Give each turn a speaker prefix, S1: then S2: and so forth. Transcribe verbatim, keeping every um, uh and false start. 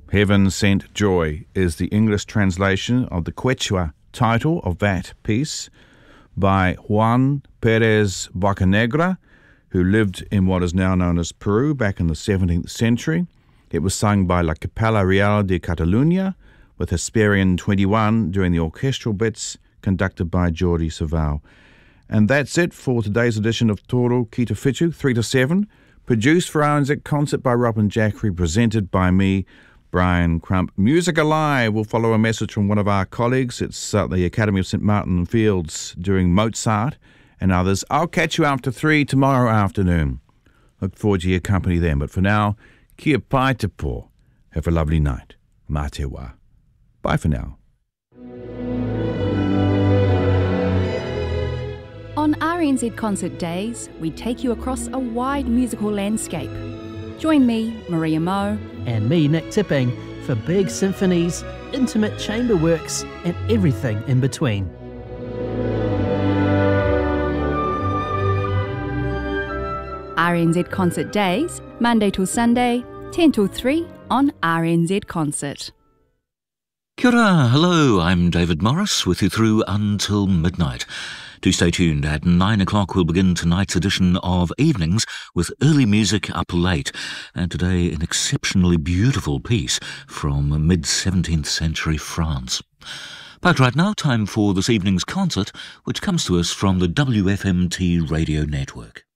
S1: Heaven Sent Joy is the English translation of the Quechua title of that piece by Juan Pérez Bocanegra, who lived in what is now known as Peru back in the seventeenth century. It was sung by La Capella Real de Catalunya with Hesperian twenty-one during the orchestral bits conducted by Jordi Savall. And that's it for today's edition of Toro Kita Whitu, three to seven, produced for R N Z Concert by Robin Jackery, presented by me, Brian Crump. Music Alive will follow a message from one of our colleagues. It's uh, the Academy of St Martin Fields doing Mozart and others. I'll catch you after three tomorrow afternoon. Look forward to your company then. But for now, kia pai te pō. Have a lovely night. Mā te wā. Bye for now.
S2: On R N Z Concert Days, we take you across a wide musical landscape. Join me, Maria Moe,
S3: and me, Nick Tipping, for big symphonies, intimate chamber works, and everything in between.
S2: R N Z Concert Days, Monday till Sunday, ten till three on R N Z Concert.
S4: Kia ora, hello, I'm David Morris with you through until midnight. Do stay tuned. At nine o'clock we'll begin tonight's edition of Evenings with early music up late. And today an exceptionally beautiful piece from mid-seventeenth century France. But right now, time for this evening's concert, which comes to us from the W F M T radio network.